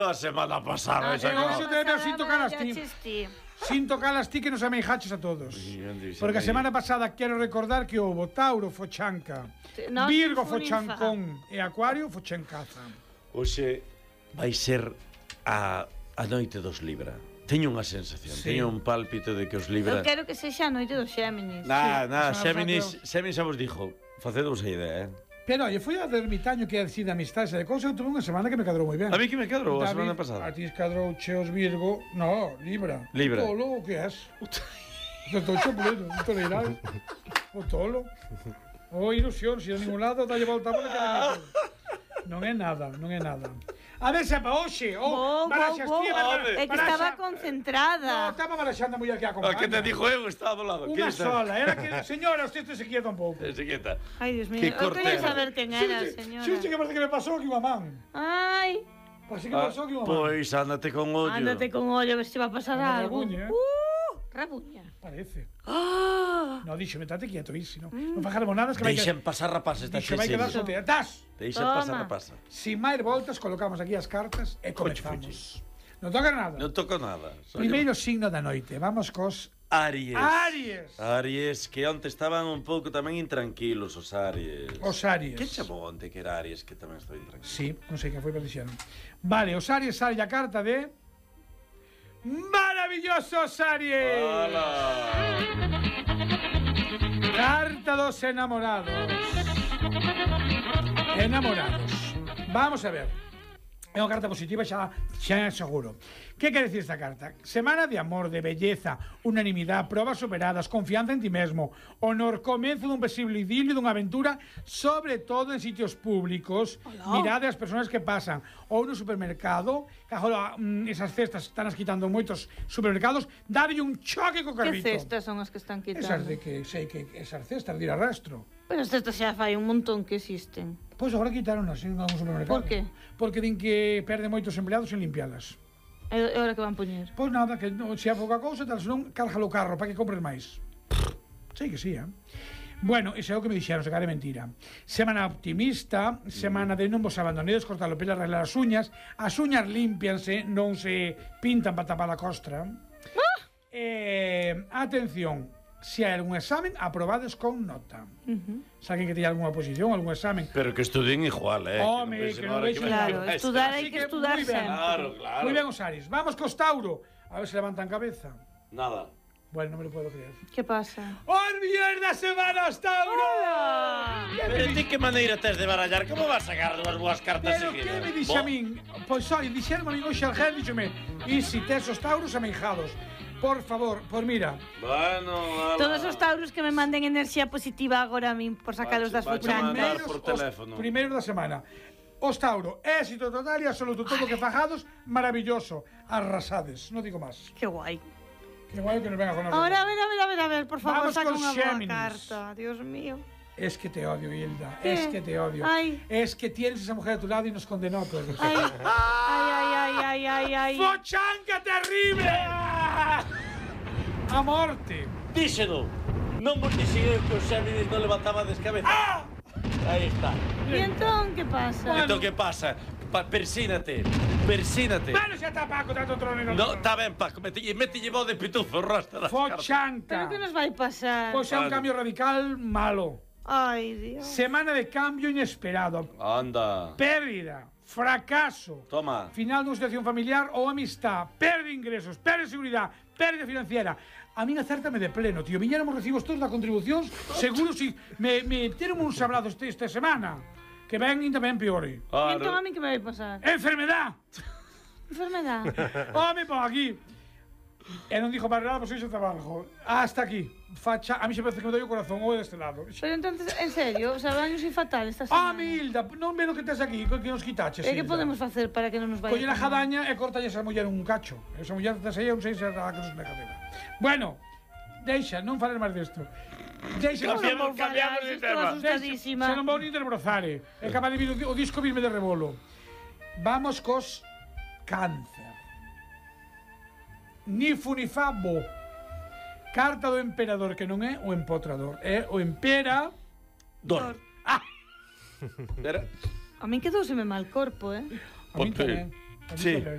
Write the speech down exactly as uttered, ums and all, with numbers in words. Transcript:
A semana pasada, esa cosa. Eu sin tocar as ti. Sin tocar as ti que nos amejaches a todos. Porque a semana pasada quero recordar que houve Tauro Fochanca, Virgo Fochancón e Acuario Fochencaza. Hoxe vai ser a, a noite dos Libra. Teño unha sensación, sí. Teño un pálpito de que os Libra... Eu quero que sexa a noite dos Xéminis. Nah, sí, nah, Xéminis, Xéminis xa vos dixo. Facedvos a idea, eh? Pero, oye, fui ao ermitaño que é así de amistade e de cousa, eu tuve unha semana que me cadrou moi ben. A mí que me cadrou a semana pasada? A ti cadrou cheos Virgo, no, Libra. Libra. O tolo, o que és? O tocho pleno, o toleiral. O tolo. O ilusión, se a ningún lado dalle volta a bola que non é nada, non é nada. A ver, se pa hoxe, oh, baraxas ti, é que estaba concentrada. No, estaba baraxando a muller que acompaña. A que te dijo eu, estaba do lado. Unha sola, era que, señora, usted se quieta un pouco. Se quieta. Ai, Dios mío, eu quería saber quen era, señora. Xusto que parece que me pasou aquí unha man. Ai. Parece que me pasou aquí unha man. Pois, ándate con ollo. Ándate con ollo, a ver se va a pasar algo. Rabuña, eh? Uh, rabuña. Parece. Ah. No, dixo, metate quieto, isi, no. Non fajaremos nada, que vai que... Deixen pasar rapaces, está dixo, vai quedar sotea. Tas! Deixen pasar rapaces. Sin máis voltas, colocamos aquí as cartas e comezamos. Non toca nada. Non toco nada. Primeiro signo da noite. Vamos cos... Aries. Aries. Aries, que onte estaban un pouco tamén intranquilos os Aries. Os Aries. Que chamou onte que era Aries, que tamén estou intranquilo? Sí, non sei que foi, pero dixeron. Vale, os Aries sale a carta de... ¡Maravillosos Aries! ¡Hola! Carta dos enamorados. Enamorados. Vamos a ver. É unha carta positiva, xa, xa seguro. Que quere dicir esta carta? Semana de amor, de belleza, unanimidade, probas superadas, confianza en ti mesmo, honor, comenzo dun posible idilio, dunha aventura, sobre todo en sitios públicos. Hola. Mirade as persoas que pasan ou no supermercado, que agora mm, esas cestas están as quitando moitos supermercados, darlle un choque co carrito. Que cestas son as que están quitando? Esas de que, sei que esas cestas de ir a rastro. Pero as cestas xa fai un montón que existen. Pois agora quitaron así en algún supermercado. Por que? Porque din que perde moitos empleados en limpialas. E agora que van poñer? Pois nada, que no, se há pouca cousa, tal, senón cárgalo o carro para que compres máis. Sei que sí, eh? Bueno, iso é o que me dixeron, se cara é mentira. Semana optimista, semana de non vos abandonedes, cortar o pelo, arreglar as uñas. As uñas límpianse, non se pintan para tapar a costra. Ah! Eh, atención, se hai algún examen, aprobades con nota. Uh-huh. Se alguén que teña algunha posición, algún examen. Pero que estudien igual, eh? Home, que non veixen... Claro, estudar hai que estudar sempre. Claro, claro. Moi ben os Aries. Vamos cos Tauro. A ver se levantan cabeza. Nada. Bueno, non me lo puedo creer. Que pasa? ¡Os millóns da semana, os Tauro! Hola! Pero ti que maneira tes de barallar? Como vas a sacar dúas boas cartas Pero seguidas? que me dixe a min? Pois oi, dixeron a min hoxe al gel, díxome, e si tes os Tauros ameijados. Por favor, por mira. Bueno, ala. Todos os Tauros que me manden enerxía positiva agora a min por sacalos das fochancas. Por teléfono. Primeiro da semana. Os Tauro, éxito total e absoluto, todo que fajados, maravilloso. Arrasades, non digo máis. Que guai. Que guai que nos venga con nosotros. Ahora, a ver, a ver, a ver, a ver, por favor, Vamos saca con unha boa Géminis. carta. Dios mío. Es que te odio, Hilda. ¿Qué? Es que te odio. Ay. Es que tienes esa mujer a tu lado y nos condenó a todos. Ay, ay, ay, ay, ay, ay. ¡Fochanca terrible! A morte. Díxeno. Non vos dixen eu que os Xéminis non levantaba descabeza. ¡Ah! Aí está. E entón, que pasa? Bueno. Entón, que pasa? Pa, persínate. Persínate. Bueno, xa está Paco, tanto trono. No, está ben, Paco. Metille, metille voz de pitufo, rasta das Fochanca. Pero que nos vai pasar? Pois é un cambio radical malo. Ai, Dios. Semana de cambio inesperado. Anda. Pérdida. Fracaso. Toma. Final dunha situación familiar ou amistad. Perde ingresos, perde seguridade, perde financiera. A min acértame de pleno, tío. Viñéramos recibos todos da contribución. Seguro si me, me teron uns abrados esta semana. Que ven ainda ben peor. E entón a min que me vai pasar? Enfermedad. Enfermedad. Home, pon aquí. E non dixo para nada, pois iso traballo. Hasta aquí. Facha, a mí se parece que me doi o corazón ou deste lado. Pero entonces, en serio, o sea, baños e fatal esta Ah, semana. mi Hilda, non ve o que tes aquí, que nos quitaches. E que podemos facer para que non nos vaya? Colle a jadaña e cortalle esa muller un cacho. Esa muller tes aí, non sei se será que nos me cadena. Bueno, deixa, non fales máis desto. Deixa, cambiamos, cambiamos de tema. Asustadísima. Se non vou ni interbrozare. É capaz de vir o disco virme de rebolo. Vamos cos Cáncer. Ni fu ni fa bo. Carta do emperador, que non é o empotrador, é o empera... Dor. Ah! Era... A min quedouseme mal corpo, eh? A min tamén. Sí.